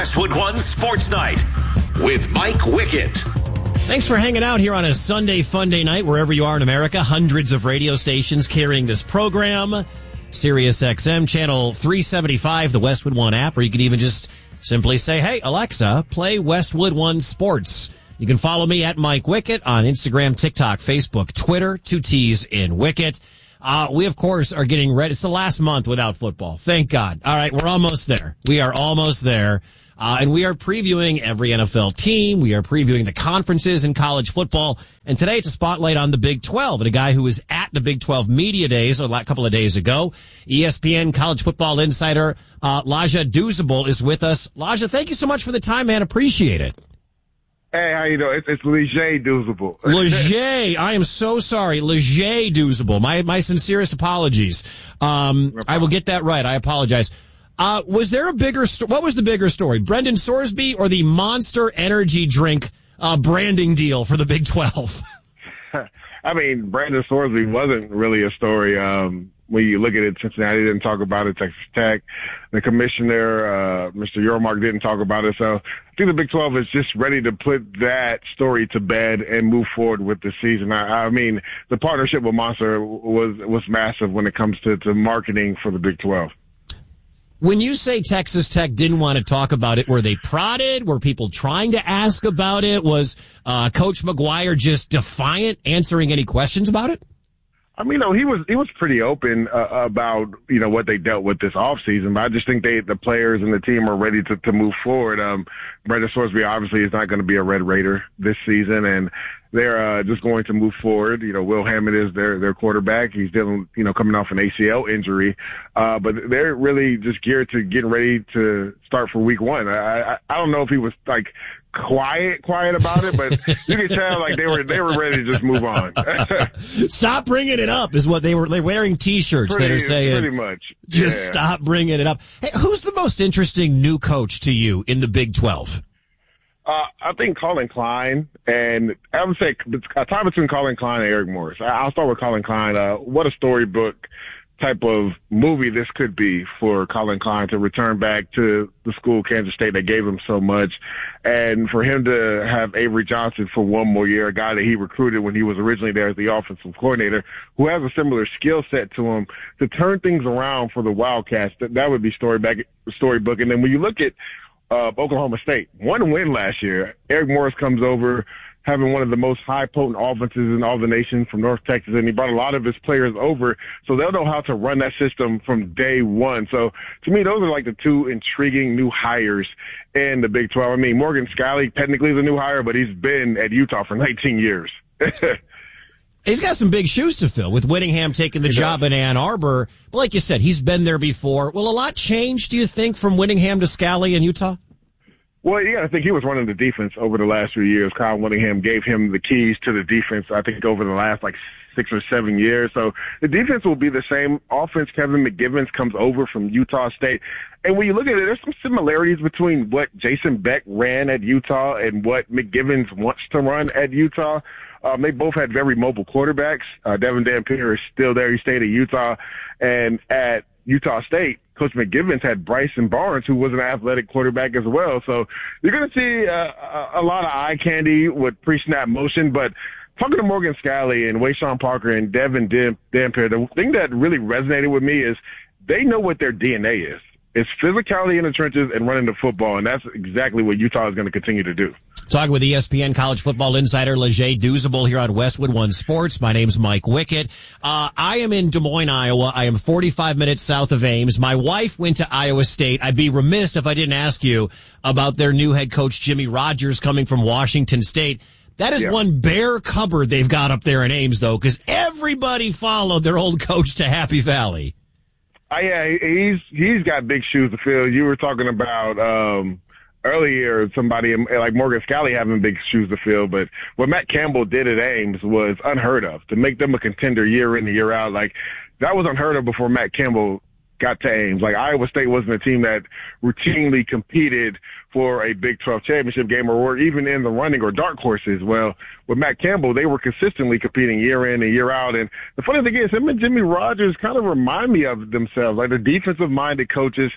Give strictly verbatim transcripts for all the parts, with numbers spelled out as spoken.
Westwood One Sports Night with Mike Wickett. Thanks for hanging out here on a Sunday fun day night wherever you are in America. Hundreds of radio stations carrying this program. Sirius X M, channel three seventy-five, the Westwood One app, or you can even just simply say, hey, Alexa, play Westwood One Sports. You can follow me at Mike Wickett on Instagram, TikTok, Facebook, Twitter, two T's in Wickett. Uh, we, of course, are getting ready. It's the last month without football. Thank God. All right, we're almost there. We are almost there. Uh, and we are previewing every N F L team. We are previewing the conferences in college football. And today it's a spotlight on the Big twelve and a guy who was at the Big twelve Media Days a couple of days ago. E S P N college football insider uh, Laja Douzable is with us. Laja, thank you so much for the time, man. Appreciate it. Hey, how you doing? It's, it's Leger Douzable. Leger, I am so sorry. Leger Douzable. My my sincerest apologies. Um, no I will get that right. I apologize. Uh, was there a bigger sto- what was the bigger story? Brendan Sorsby or the Monster Energy drink uh, branding deal for the Big twelve? I mean, Brendan Sorsby wasn't really a story. Um, when you look at it, Cincinnati didn't talk about it. Texas Tech, the commissioner, uh, Mister Yormark didn't talk about it. So I think the Big twelve is just ready to put that story to bed and move forward with the season. I, I mean, the partnership with Monster was was massive when it comes to, to marketing for the Big twelve. When you say Texas Tech didn't want to talk about it, were they prodded? Were people trying to ask about it? Was uh, Coach McGuire just defiant, answering any questions about it? I mean, no, he was he was pretty open uh, about, you know, what they dealt with this offseason, but I just think they the players and the team are ready to, to move forward. Um, Brendan Sorsby obviously is not going to be a Red Raider this season, and they're uh, just going to move forward. You know, Will Hammond is their their quarterback. He's dealing, you know, coming off an A C L injury, uh, but they're really just geared to getting ready to start for week one. I I, I don't know if he was like quiet, quiet about it, but you can tell like they were they were ready to just move on. Stop bringing it up is what they were. They're wearing T-shirts pretty, that are saying, pretty much, just yeah. Stop bringing it up. Hey, who's the most interesting new coach to you in the Big twelve? Uh, I think Colin Klein, and I would say a tie between Colin Klein and Eric Morris. I'll start with Colin Klein. Uh, what a storybook type of movie this could be for Colin Klein to return back to the school, Kansas State, that gave him so much. And for him to have Avery Johnson for one more year, a guy that he recruited when he was originally there as the offensive coordinator, who has a similar skill set to him, to turn things around for the Wildcats, that, that would be storyback, storybook. And then when you look at uh, Oklahoma State, one win last year, Eric Morris comes over, having one of the most high potent offenses in all the nation from North Texas, and he brought a lot of his players over, so they'll know how to run that system from day one. So to me, those are like the two intriguing new hires in the Big twelve. I mean, Morgan Scalley technically is a new hire, but he's been at Utah for nineteen years. He's got some big shoes to fill with Whittingham taking the he job does. in Ann Arbor. But like you said, he's been there before. Will a lot change, do you think, from Whittingham to Scalley in Utah? Well, yeah, I think he was running the defense over the last few years. Kyle Whittingham gave him the keys to the defense, I think, over the last, like, six or seven years. So the defense will be the same. Offense, Kevin McGivens comes over from Utah State. And when you look at it, there's some similarities between what Jason Beck ran at Utah and what McGivens wants to run at Utah. Um, they both had very mobile quarterbacks. Uh, Devin Dampier is still there. He stayed at Utah. And at Utah State, Coach McGivens had Bryson Barnes, who was an athletic quarterback as well. So you're going to see uh, a lot of eye candy with pre-snap motion. But talking to Morgan Scalley and Wayshawn Parker and Devin Dampier, the thing that really resonated with me is they know what their D N A is. It's physicality in the trenches and running the football, and that's exactly what Utah is going to continue to do. Talking with E S P N college football insider Leger Douzable here on Westwood One Sports. My name's Mike Wickett. Uh, I am in Des Moines, Iowa. I am forty-five minutes south of Ames. My wife went to Iowa State. I'd be remiss if I didn't ask you about their new head coach, Jimmy Rogers, coming from Washington State. That is yeah. one bare cupboard they've got up there in Ames, though, because everybody followed their old coach to Happy Valley. Uh, yeah, he's he's got big shoes to fill. You were talking about um, earlier somebody like Morgan Scalley having big shoes to fill, but what Matt Campbell did at Ames was unheard of. To make them a contender year in and year out, like that was unheard of before Matt Campbell got to Ames. Like Iowa State wasn't a team that routinely competed for a Big twelve championship game or were even in the running or dark horses. Well, with Matt Campbell, they were consistently competing year in and year out. And the funny thing is, him and Jimmy Rogers kind of remind me of themselves, like the defensive-minded coaches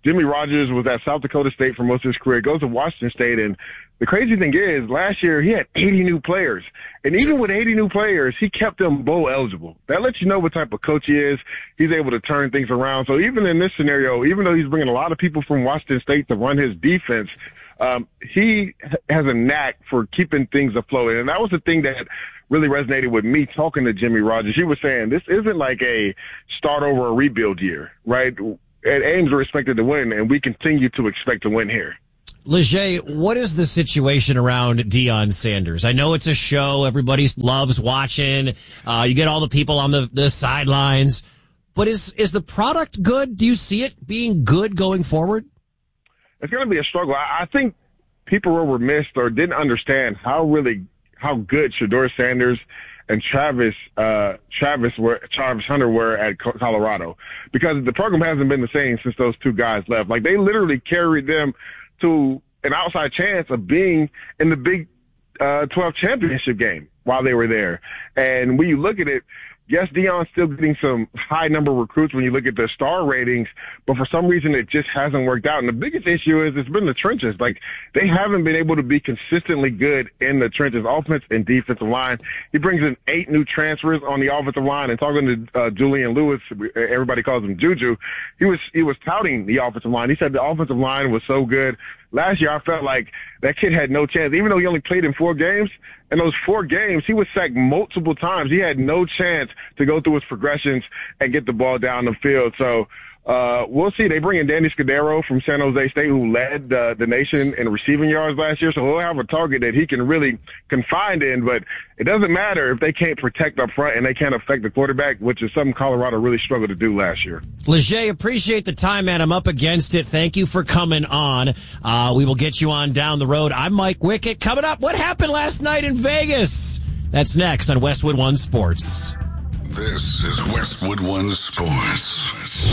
Jimmy Rogers was at South Dakota State for most of his career, goes to Washington State, and the crazy thing is, last year he had eighty new players. And even with eighty new players, he kept them bowl eligible. That lets you know what type of coach he is. He's able to turn things around. So even in this scenario, even though he's bringing a lot of people from Washington State to run his defense, um, he has a knack for keeping things afloat. And that was the thing that really resonated with me talking to Jimmy Rogers. He was saying this isn't like a start over a rebuild year, right? At Ames, we're expected to win, and we continue to expect to win here. Leger, what is the situation around Deion Sanders? I know it's a show. Everybody loves watching. Uh, you get all the people on the, the sidelines. But is, is the product good? Do you see it being good going forward? It's going to be a struggle. I, I think people were remiss or didn't understand how really, how good Shedeur Sanders and Travis, uh, Travis were, Travis Hunter were at Colorado, because the program hasn't been the same since those two guys left. Like, they literally carried them to an outside chance of being in the Big uh, twelve championship game while they were there. And when you look at it, yes, Deion's still getting some high number of recruits when you look at the star ratings, but for some reason it just hasn't worked out. And the biggest issue is it's been the trenches. Like, they haven't been able to be consistently good in the trenches, offense and defensive line. He brings in eight new transfers on the offensive line, and talking to uh, Julian Lewis, everybody calls him Juju, he was he was touting the offensive line. He said the offensive line was so good. Last year, I felt like that kid had no chance, even though he only played in four games. In those four games, he was sacked multiple times. He had no chance to go through his progressions and get the ball down the field. So uh, we'll see. They bring in Danny Scudero from San Jose State, who led uh, the nation in receiving yards last year. So he'll have a target that he can really confine in. But it doesn't matter if they can't protect up front and they can't affect the quarterback, which is something Colorado really struggled to do last year. Leger, appreciate the time, man. I'm up against it. Thank you for coming on. Uh, we will get you on down the road. I'm Mike Wickett. Coming up, what happened last night in Vegas? That's next on Westwood One Sports. This is Westwood One Sports.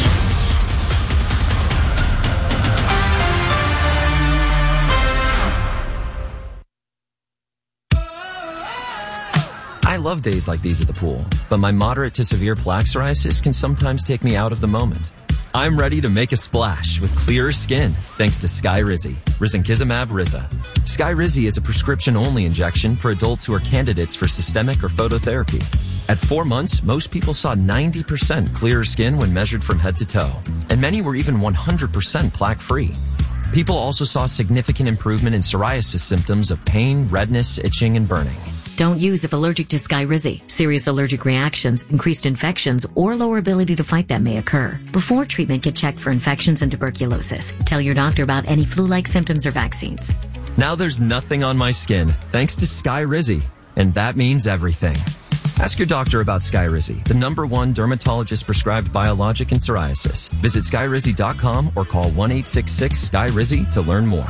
I love days like these at the pool, but my moderate to severe plaque psoriasis can sometimes take me out of the moment. I'm ready to make a splash with clearer skin thanks to Skyrizi, Risankizumab Riza. Skyrizi is a prescription-only injection for adults who are candidates for systemic or phototherapy. At four months, most people saw ninety percent clearer skin when measured from head to toe, and many were even one hundred percent plaque-free. People also saw significant improvement in psoriasis symptoms of pain, redness, itching, and burning. Don't use if allergic to Skyrizi. Serious allergic reactions, increased infections, or lower ability to fight them may occur. Before treatment, get checked for infections and tuberculosis. Tell your doctor about any flu-like symptoms or vaccines. Now there's nothing on my skin thanks to Skyrizi, and that means everything. Ask your doctor about Skyrizi, the number one dermatologist-prescribed biologic in psoriasis. Visit Skyrizi dot com or call one eight six six S K Y R I Z Y to learn more.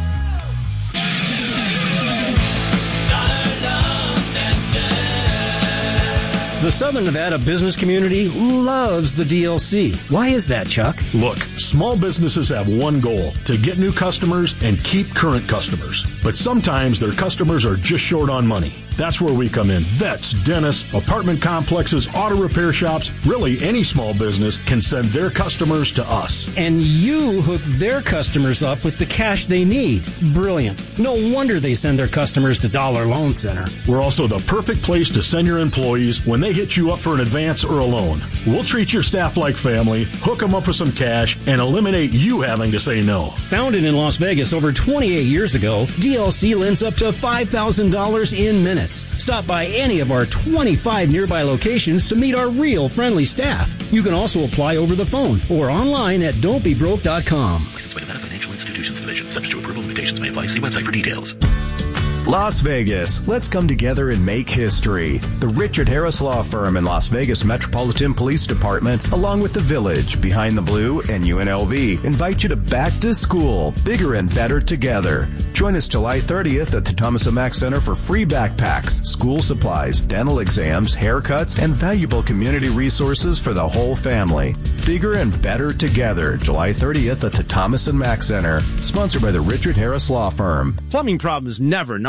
The Southern Nevada business community loves the D L C. Why is that, Chuck? Look, small businesses have one goal, to get new customers and keep current customers. But sometimes their customers are just short on money. That's where we come in. Vets, dentists, apartment complexes, auto repair shops, really any small business can send their customers to us. And you hook their customers up with the cash they need. Brilliant. No wonder they send their customers to Dollar Loan Center. We're also the perfect place to send your employees when they hit you up for an advance or a loan. We'll treat your staff like family, hook them up with some cash, and eliminate you having to say no. Founded in Las Vegas over twenty-eight years ago, D L C lends up to five thousand dollars in minutes. Stop by any of our twenty-five nearby locations to meet our real friendly staff. You can also apply over the phone or online at don't be broke dot com. Licensed by Nevada Financial Institutions Division. Subject to approval, limitations may apply. See website for details. Las Vegas, let's come together and make history. The Richard Harris Law Firm and Las Vegas Metropolitan Police Department, along with the Village, Behind the Blue, and U N L V, invite you to Back to School, bigger and better together. Join us July thirtieth at the Thomas and Mack Center for free backpacks, school supplies, dental exams, haircuts, and valuable community resources for the whole family. Bigger and better together, July thirtieth at the Thomas and Mack Center, sponsored by the Richard Harris Law Firm. Plumbing problems never not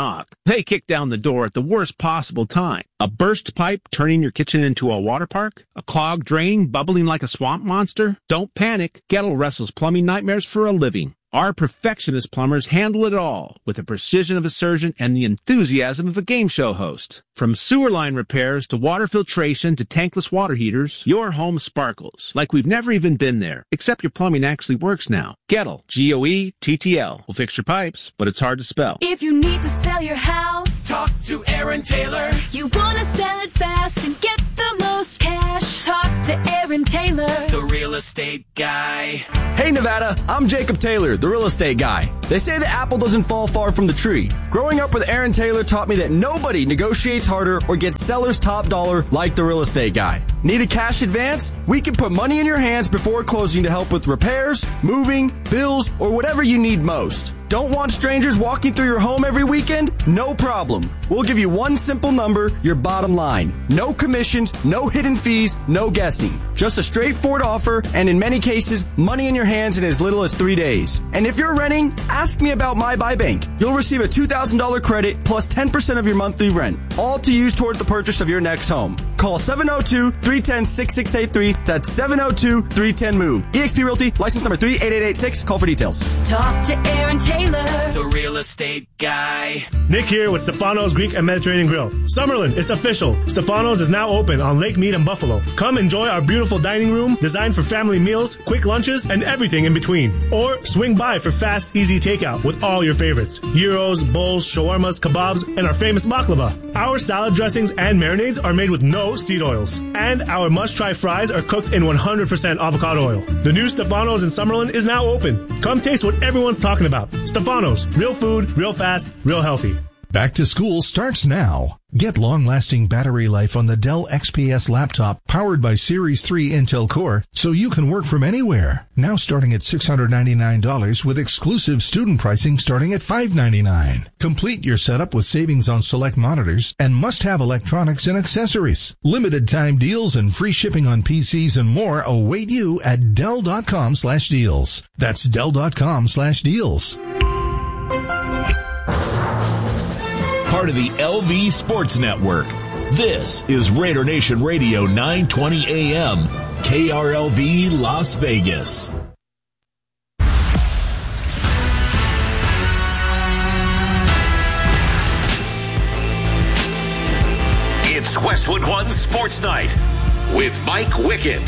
knock, they kick down the door at the worst possible time. A burst pipe turning your kitchen into a water park? A clogged drain bubbling like a swamp monster? Don't panic. Gettle wrestles plumbing nightmares for a living. Our perfectionist plumbers handle it all with the precision of a surgeon and the enthusiasm of a game show host. From sewer line repairs to water filtration to tankless water heaters, your home sparkles like we've never even been there, except your plumbing actually works now. Gettle, G O E T T L, will fix your pipes, but it's hard to spell. If you need to sell your house, talk to Aaron Taylor. You want to sell it fast and get the most cash, talk to Aaron Taylor, the real estate guy. Hey Nevada, I'm Jacob Taylor, the real estate guy. They say the apple doesn't fall far from the tree. Growing up with Aaron Taylor taught me that nobody negotiates harder or gets seller's top dollar like the real estate guy. Need a cash advance? We can put money in your hands before closing to help with repairs, moving, bills, or whatever you need most. Don't want strangers walking through your home every weekend? No problem. We'll give you one simple number, your bottom line. No commissions, no hidden fees, no guessing. Just a straightforward offer, and in many cases, money in your hands in as little as three days. And if you're renting, ask me about My Buy Bank. You'll receive a two thousand dollars credit plus ten percent of your monthly rent, all to use toward the purchase of your next home. Call seven oh two, three one oh, six six eight three. That's seven oh two, three one oh, MOVE. eXp Realty, license number three eight eight eight six. Call for details. talk to Aaron Taylor, the real estate guy. Nick here with Stefano's Greek and Mediterranean Grill. Summerlin, it's official. Stefano's is now open on Lake Mead and Buffalo. Come enjoy our beautiful dining room designed for family meals, quick lunches, and everything in between. Or swing by for fast, easy takeout with all your favorites. Gyros, bowls, shawarmas, kebabs, and our famous baklava. Our salad dressings and marinades are made with no seed oils. And our must-try fries are cooked in one hundred percent avocado oil. The new Stefano's in Summerlin is now open. Come taste what everyone's talking about. Stefano's. Real food, real fast, real healthy. Back to school starts now. Get long-lasting battery life on the Dell X P S laptop powered by Series three Intel Core so you can work from anywhere. Now starting at six hundred ninety-nine dollars with exclusive student pricing starting at five hundred ninety-nine dollars. Complete your setup with savings on select monitors and must-have electronics and accessories. Limited time deals and free shipping on P Cs and more await you at Dell.com slash deals. That's Dell.com slash deals. Part of the L V Sports Network. This is Raider Nation Radio nine twenty A M, K R L V Las Vegas. It's Westwood One Sports Night with Mike Wickett.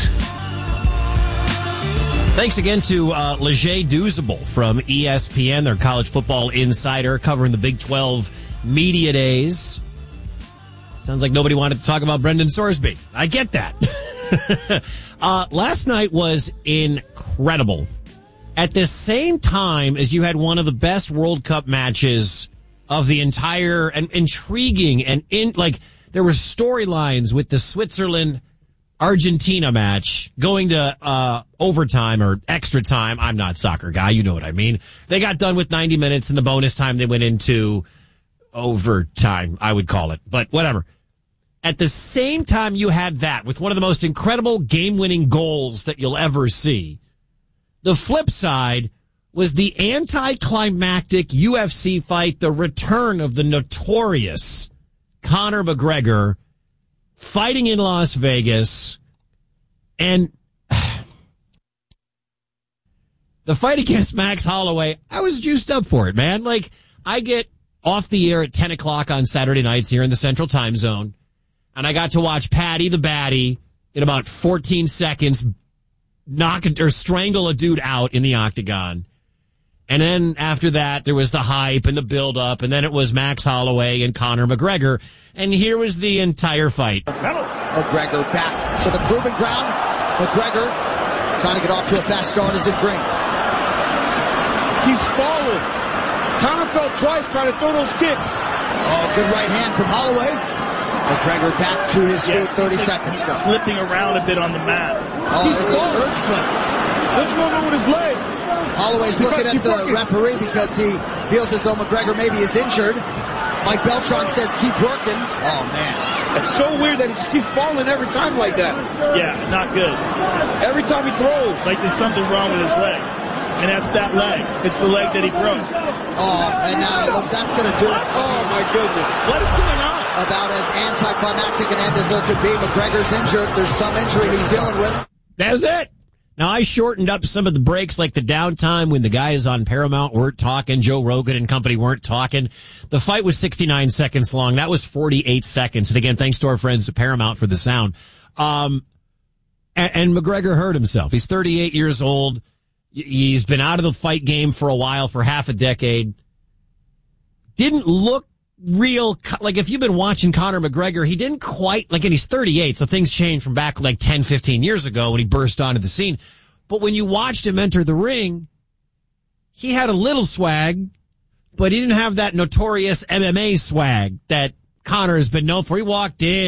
Thanks again to uh, Leger Douzable from E S P N, their college football insider, covering the Big twelve Media Days. Sounds like nobody wanted to talk about Brendan Sorsby. I get that. uh, last night was incredible. At the same time as you had one of the best World Cup matches of the entire, and intriguing, and in like there were storylines with the Switzerland Argentina match going to uh overtime or extra time. I'm not a soccer guy, you know what I mean. They got done with ninety minutes, and the bonus time they went into overtime, I would call it, but whatever. At the same time you had that with one of the most incredible game-winning goals that you'll ever see. The flip side was the anticlimactic U F C fight, the return of the notorious Conor McGregor fighting in Las Vegas, and the fight against Max Holloway, I was juiced up for it, man. Like, I get off the air at ten o'clock on Saturday nights here in the Central Time Zone, and I got to watch Paddy the Baddy in about fourteen seconds knock or strangle a dude out in the octagon. And then after that, there was the hype and the build-up, and then it was Max Holloway and Conor McGregor, and here was the entire fight. McGregor back to the proving ground. McGregor trying to get off to a fast start as it green. Keeps falling. Conor fell twice trying to throw those kicks. Oh, good right hand from Holloway. McGregor back to his feet, yes, thirty seconds ago. Slipping around a bit on the mat. Oh, there's a third slip. What's going on with his leg? Holloway's looking at the working. referee because he feels as though McGregor maybe is injured. Mike Beltran says keep working. Oh, man. It's so weird that he just keeps falling every time like that. Yeah, not good. Every time he throws. Like there's something wrong with his leg. And that's that leg. It's the leg that he broke. Oh, and now look, that's going to do it. Oh, my goodness. What is going on? About as anticlimactic an end as there could be. McGregor's injured. There's some injury he's dealing with. That's it. Now, I shortened up some of the breaks, like the downtime when the guys on Paramount weren't talking, Joe Rogan and company weren't talking. The fight was sixty-nine seconds long. That was forty-eight seconds. And again, thanks to our friends at Paramount for the sound. Um, and, and McGregor hurt himself. He's thirty-eight years old. He's been out of the fight game for a while, for half a decade. Didn't look real, like if you've been watching Conor McGregor, he didn't quite, like, and he's thirty-eight, so things changed from back like ten, fifteen years ago when he burst onto the scene. But when you watched him enter the ring, he had a little swag, but he didn't have that notorious M M A swag that Conor has been known for. He walked in.